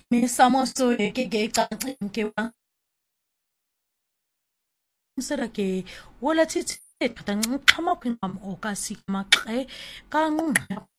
Mesamo so ke cacing ke wa msera ke wola tshithe thatha nxama kwingam okasi maqe kanqunqa